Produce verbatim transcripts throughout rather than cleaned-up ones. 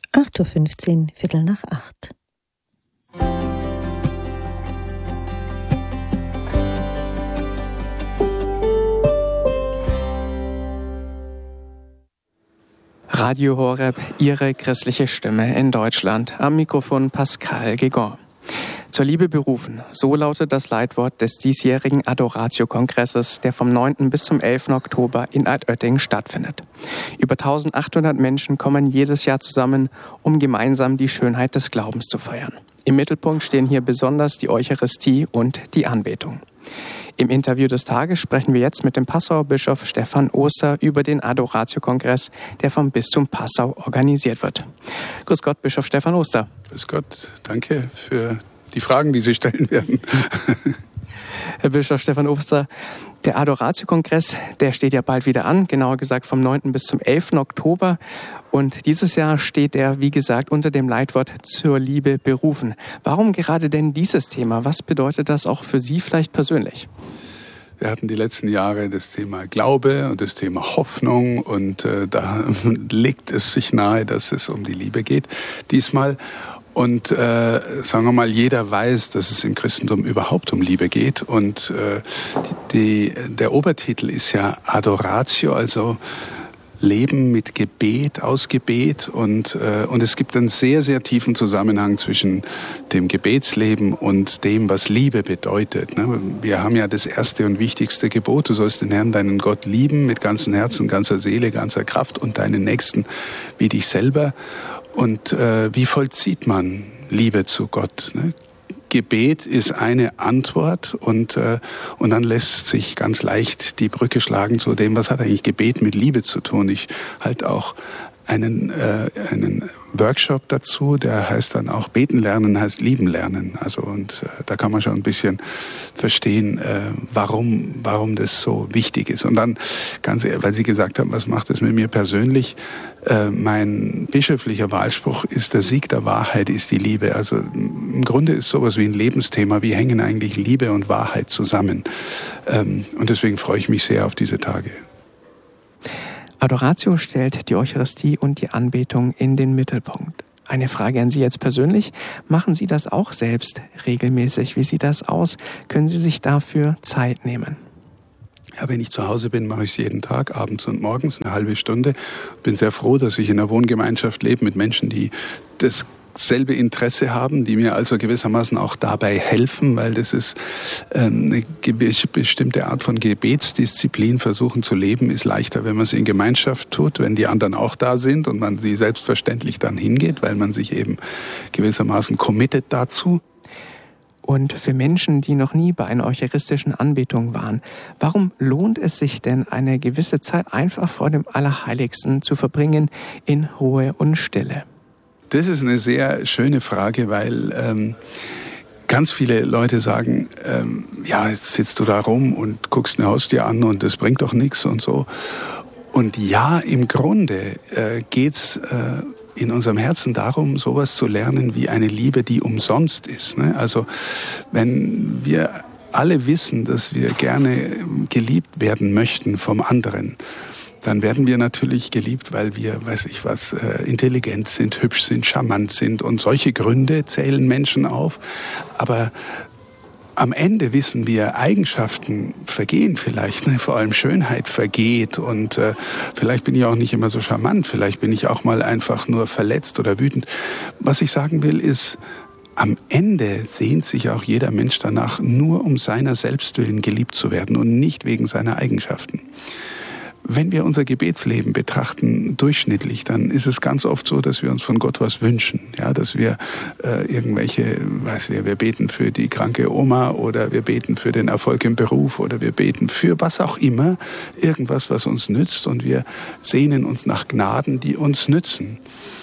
acht Uhr fünfzehn, Viertel nach acht. Radio Horeb, Ihre christliche Stimme in Deutschland. Am Mikrofon Pascal Gegon. Zur Liebe berufen, so lautet das Leitwort des diesjährigen Adoratio-Kongresses, der vom neunten bis zum elften Oktober in Altötting stattfindet. Über eintausendachthundert Menschen kommen jedes Jahr zusammen, um gemeinsam die Schönheit des Glaubens zu feiern. Im Mittelpunkt stehen hier besonders die Eucharistie und die Anbetung. Im Interview des Tages sprechen wir jetzt mit dem Passauer Bischof Stefan Oster über den Adoratio-Kongress, der vom Bistum Passau organisiert wird. Grüß Gott, Bischof Stefan Oster. Grüß Gott, danke für die Fragen, die Sie stellen werden. Herr Bischof Stefan Oster, der Adoratio-Kongress, der steht ja bald wieder an, genauer gesagt vom neunten bis zum elften Oktober. Und dieses Jahr steht er, wie gesagt, unter dem Leitwort zur Liebe berufen. Warum gerade denn dieses Thema? Was bedeutet das auch für Sie vielleicht persönlich? Wir hatten die letzten Jahre das Thema Glaube und das Thema Hoffnung und äh, da legt es sich nahe, dass es um die Liebe geht diesmal. Und äh, sagen wir mal, jeder weiß, dass es im Christentum überhaupt um Liebe geht. Und äh, die, die, der Obertitel ist ja Adoratio, also Leben mit Gebet, aus Gebet. Und, äh, und es gibt einen sehr, sehr tiefen Zusammenhang zwischen dem Gebetsleben und dem, was Liebe bedeutet. Ne? Wir haben ja das erste und wichtigste Gebot. Du sollst den Herrn, deinen Gott, lieben mit ganzem Herzen, ganzer Seele, ganzer Kraft und deinen Nächsten wie dich selber. Und äh, wie vollzieht man Liebe zu Gott? Ne? Gebet ist eine Antwort und äh, und dann lässt sich ganz leicht die Brücke schlagen zu dem, was hat eigentlich Gebet mit Liebe zu tun. Ich halte auch einen äh, einen Workshop dazu, der heißt dann auch Beten lernen heißt Lieben lernen. Also und äh, da kann man schon ein bisschen verstehen, äh, warum warum das so wichtig ist. Und dann ganz ehrlich, weil Sie gesagt haben, was macht das mit mir persönlich? Äh, mein bischöflicher Wahlspruch ist: Der Sieg der Wahrheit ist die Liebe. Also im Grunde ist sowas wie ein Lebensthema. Wie hängen eigentlich Liebe und Wahrheit zusammen? Ähm, und deswegen freue ich mich sehr auf diese Tage. Adoratio stellt die Eucharistie und die Anbetung in den Mittelpunkt. Eine Frage an Sie jetzt persönlich. Machen Sie das auch selbst regelmäßig? Wie sieht das aus? Können Sie sich dafür Zeit nehmen? Ja, wenn ich zu Hause bin, mache ich es jeden Tag, abends und morgens, eine halbe Stunde. Bin sehr froh, dass ich in einer Wohngemeinschaft lebe mit Menschen, die das selbe Interesse haben, die mir also gewissermaßen auch dabei helfen, weil das ist eine bestimmte Art von Gebetsdisziplin. Versuchen zu leben ist leichter, wenn man es in Gemeinschaft tut, wenn die anderen auch da sind und man sie selbstverständlich dann hingeht, weil man sich eben gewissermaßen committet dazu. Und für Menschen, die noch nie bei einer eucharistischen Anbetung waren, warum lohnt es sich denn, eine gewisse Zeit einfach vor dem Allerheiligsten zu verbringen in Ruhe und Stille? Das ist eine sehr schöne Frage, weil ähm, ganz viele Leute sagen, ähm, ja, jetzt sitzt du da rum und guckst eine Haustür an und das bringt doch nichts und so. Und ja, im Grunde äh, geht's äh, in unserem Herzen darum, sowas zu lernen wie eine Liebe, die umsonst ist. Ne? Also wenn wir alle wissen, dass wir gerne geliebt werden möchten vom anderen, dann werden wir natürlich geliebt, weil wir, weiß ich was, äh, intelligent sind, hübsch sind, charmant sind und solche Gründe zählen Menschen auf. Aber am Ende wissen wir, Eigenschaften vergehen vielleicht, ne? Vor allem Schönheit vergeht und äh, vielleicht bin ich auch nicht immer so charmant, vielleicht bin ich auch mal einfach nur verletzt oder wütend. Was ich sagen will ist, am Ende sehnt sich auch jeder Mensch danach, nur um seiner selbst willen geliebt zu werden und nicht wegen seiner Eigenschaften. Wenn wir unser Gebetsleben betrachten, durchschnittlich, dann ist es ganz oft so, dass wir uns von Gott was wünschen. Ja, dass wir äh, irgendwelche, weiß wir, wir beten für die kranke Oma oder wir beten für den Erfolg im Beruf oder wir beten für was auch immer, irgendwas, was uns nützt und wir sehnen uns nach Gnaden, die uns nützen.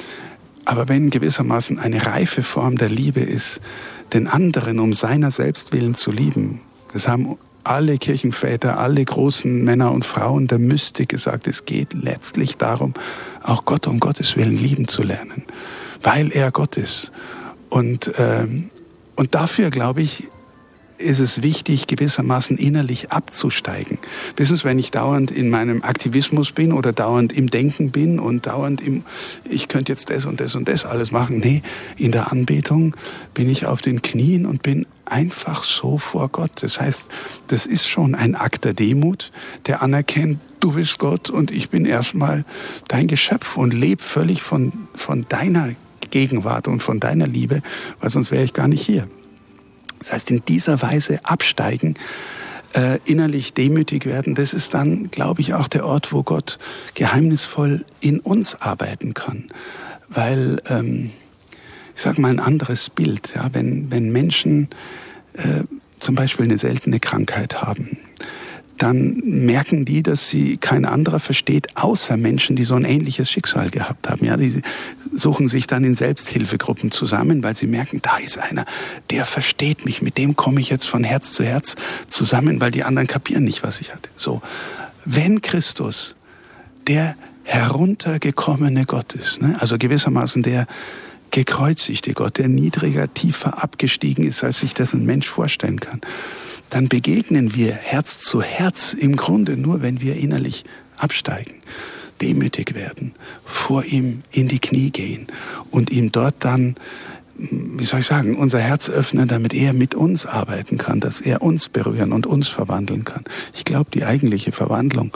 Aber wenn gewissermaßen eine reife Form der Liebe ist, den anderen um seiner selbst willen zu lieben, das haben alle Kirchenväter, alle großen Männer und Frauen der Mystik gesagt, es geht letztlich darum, auch Gott um Gottes Willen lieben zu lernen, weil er Gott ist. Und, ähm, und dafür, glaube ich, ist es wichtig, gewissermaßen innerlich abzusteigen. Wissen Sie, wenn ich dauernd in meinem Aktivismus bin oder dauernd im Denken bin und dauernd im, ich könnte jetzt das und das und das alles machen. Nee, in der Anbetung bin ich auf den Knien und bin einfach so vor Gott. Das heißt, das ist schon ein Akt der Demut, der anerkennt, du bist Gott und ich bin erstmal dein Geschöpf und lebe völlig von, von deiner Gegenwart und von deiner Liebe, weil sonst wäre ich gar nicht hier. Das heißt, in dieser Weise absteigen, äh, innerlich demütig werden, das ist dann, glaube ich, auch der Ort, wo Gott geheimnisvoll in uns arbeiten kann. Weil, ähm, ich sage mal ein anderes Bild, ja, wenn, wenn Menschen äh, zum Beispiel eine seltene Krankheit haben, dann merken die, dass sie kein anderer versteht, außer Menschen, die so ein ähnliches Schicksal gehabt haben. Ja, die suchen sich dann in Selbsthilfegruppen zusammen, weil sie merken, da ist einer, der versteht mich, mit dem komme ich jetzt von Herz zu Herz zusammen, weil die anderen kapieren nicht, was ich hatte. So, wenn Christus der heruntergekommene Gott ist, ne, also gewissermaßen der gekreuzigte Gott, der niedriger, tiefer abgestiegen ist, als sich das ein Mensch vorstellen kann, dann begegnen wir Herz zu Herz im Grunde nur, wenn wir innerlich absteigen, demütig werden, vor ihm in die Knie gehen und ihm dort dann, wie soll ich sagen, unser Herz öffnen, damit er mit uns arbeiten kann, dass er uns berühren und uns verwandeln kann. Ich glaube, die eigentliche Verwandlung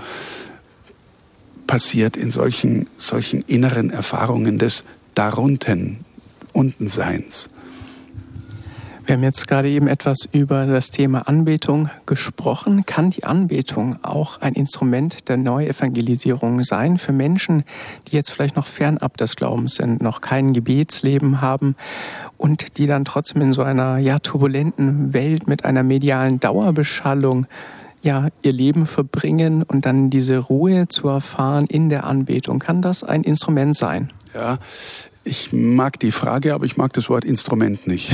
passiert in solchen, solchen inneren Erfahrungen des Darunten, Untenseins. Wir haben jetzt gerade eben etwas über das Thema Anbetung gesprochen. Kann die Anbetung auch ein Instrument der Neuevangelisierung sein für Menschen, die jetzt vielleicht noch fernab des Glaubens sind, noch kein Gebetsleben haben und die dann trotzdem in so einer ja turbulenten Welt mit einer medialen Dauerbeschallung ja ihr Leben verbringen und dann diese Ruhe zu erfahren in der Anbetung? Kann das ein Instrument sein? Ja, ich mag die Frage, aber ich mag das Wort Instrument nicht.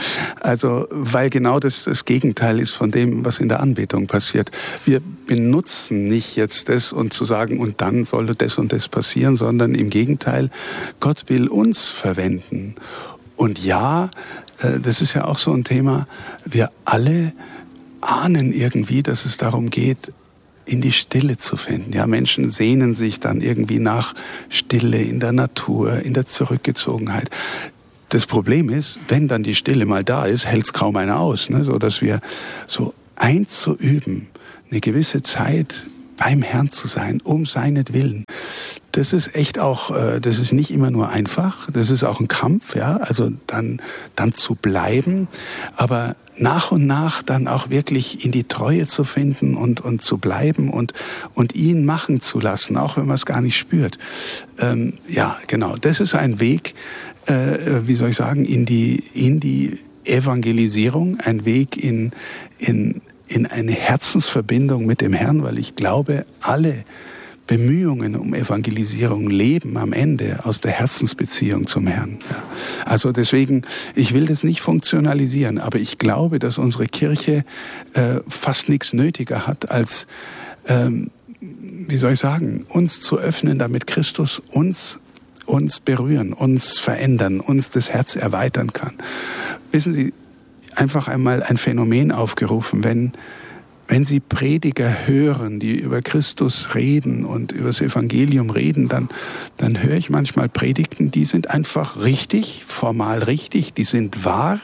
Also, weil genau das das Gegenteil ist von dem, was in der Anbetung passiert. Wir benutzen nicht jetzt das und zu sagen, und dann soll das und das passieren, sondern im Gegenteil, Gott will uns verwenden. Und ja, das ist ja auch so ein Thema, wir alle ahnen irgendwie, dass es darum geht, in die Stille zu finden. Ja, Menschen sehnen sich dann irgendwie nach Stille in der Natur, in der Zurückgezogenheit. Das Problem ist, wenn dann die Stille mal da ist, hält es kaum einer aus, ne? So dass wir so einzuüben, eine gewisse Zeit beim Herrn zu sein, um seinetwillen. Das ist echt auch, das ist nicht immer nur einfach, das ist auch ein Kampf, ja, also dann, dann zu bleiben, aber nach und nach dann auch wirklich in die Treue zu finden und, und zu bleiben und, und ihn machen zu lassen, auch wenn man es gar nicht spürt. Ähm, ja, genau, das ist ein Weg, äh, wie soll ich sagen, in die, in die Evangelisierung, ein Weg in, in, in eine Herzensverbindung mit dem Herrn, weil ich glaube, alle Bemühungen um Evangelisierung leben am Ende aus der Herzensbeziehung zum Herrn. Ja. Also deswegen, ich will das nicht funktionalisieren, aber ich glaube, dass unsere Kirche äh, fast nichts nötiger hat, als, ähm, wie soll ich sagen, uns zu öffnen, damit Christus uns, uns berühren, uns verändern, uns das Herz erweitern kann. Wissen Sie, einfach einmal ein Phänomen aufgerufen, wenn Wenn Sie Prediger hören, die über Christus reden und über das Evangelium reden, dann, dann höre ich manchmal Predigten, die sind einfach richtig, formal richtig, die sind wahr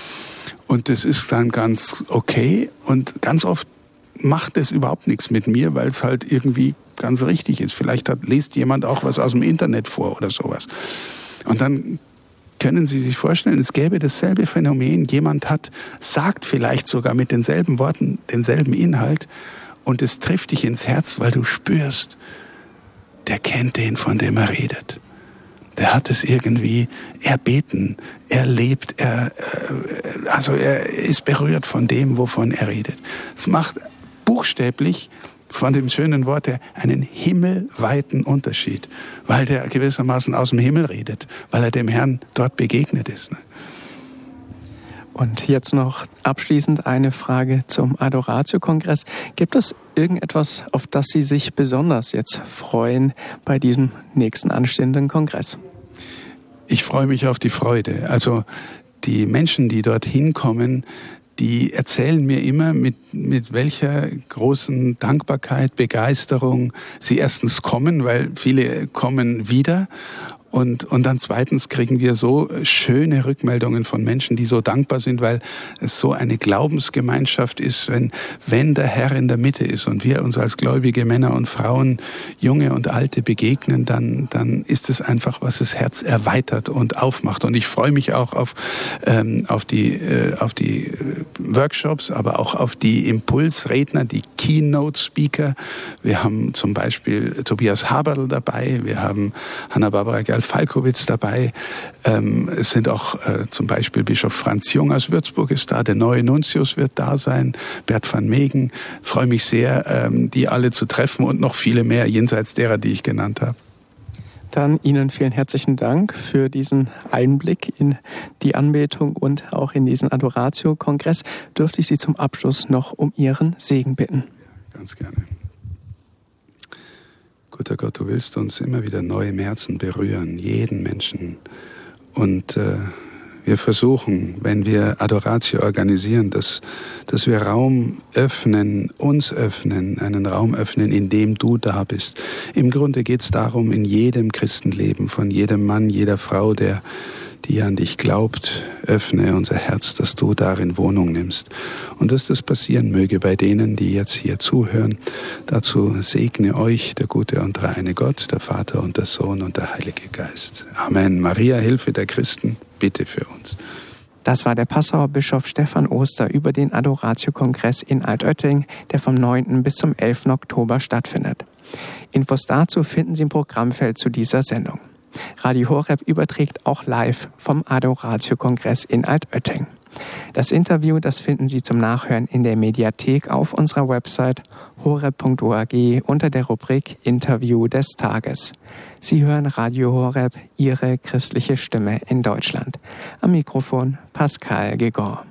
und das ist dann ganz okay und ganz oft macht es überhaupt nichts mit mir, weil es halt irgendwie ganz richtig ist. Vielleicht hat, liest jemand auch was aus dem Internet vor oder sowas. Und dann können Sie sich vorstellen, es gäbe dasselbe Phänomen, jemand hat, sagt vielleicht sogar mit denselben Worten denselben Inhalt und es trifft dich ins Herz, weil du spürst, der kennt den, von dem er redet. Der hat es irgendwie erbeten, er lebt, er, also er ist berührt von dem, wovon er redet. Es macht buchstäblich von dem schönen Wort her einen himmelweiten Unterschied, weil der gewissermaßen aus dem Himmel redet, weil er dem Herrn dort begegnet ist. Und jetzt noch abschließend eine Frage zum Adoratio-Kongress. Gibt es irgendetwas, auf das Sie sich besonders jetzt freuen bei diesem nächsten anstehenden Kongress? Ich freue mich auf die Freude. Also die Menschen, die dorthin kommen, die erzählen mir immer, mit, mit welcher großen Dankbarkeit, Begeisterung sie erstens kommen, weil viele kommen wieder. Und, und dann zweitens kriegen wir so schöne Rückmeldungen von Menschen, die so dankbar sind, weil es so eine Glaubensgemeinschaft ist, wenn, wenn der Herr in der Mitte ist und wir uns als gläubige Männer und Frauen, Junge und Alte begegnen, dann, dann ist es einfach, was das Herz erweitert und aufmacht. Und ich freue mich auch auf, ähm, auf die, äh, auf die Workshops, aber auch auf die Impulsredner, die Keynote-Speaker. Wir haben zum Beispiel Tobias Haberl dabei, wir haben Hanna-Barbara Falkowitz dabei. Ähm, es sind auch äh, zum Beispiel Bischof Franz Jung aus Würzburg ist da, der neue Nuntius wird da sein, Bert van Meegen. Ich freue mich sehr, ähm, die alle zu treffen und noch viele mehr jenseits derer, die ich genannt habe. Dann Ihnen vielen herzlichen Dank für diesen Einblick in die Anbetung und auch in diesen Adoratio-Kongress. Dürfte ich Sie zum Abschluss noch um Ihren Segen bitten? Ja, ganz gerne. Guter Gott, du willst uns immer wieder neu im Herzen berühren, jeden Menschen. Und äh, wir versuchen, wenn wir Adoratio organisieren, dass, dass wir Raum öffnen, uns öffnen, einen Raum öffnen, in dem du da bist. Im Grunde geht es darum, in jedem Christenleben, von jedem Mann, jeder Frau, der die an dich glaubt, öffne unser Herz, dass du darin Wohnung nimmst. Und dass das passieren möge bei denen, die jetzt hier zuhören. Dazu segne euch der gute und dreieine Gott, der Vater und der Sohn und der Heilige Geist. Amen. Maria, Hilfe der Christen, bitte für uns. Das war der Passauer Bischof Stefan Oster über den Adoratio-Kongress in Altötting, der vom neunten bis zum elften Oktober stattfindet. Infos dazu finden Sie im Programmfeld zu dieser Sendung. Radio Horeb überträgt auch live vom Adoratio-Kongress in Altötting. Das Interview, das finden Sie zum Nachhören in der Mediathek auf unserer Website horeb punkt org unter der Rubrik Interview des Tages. Sie hören Radio Horeb, Ihre christliche Stimme in Deutschland. Am Mikrofon Pascal Gegon.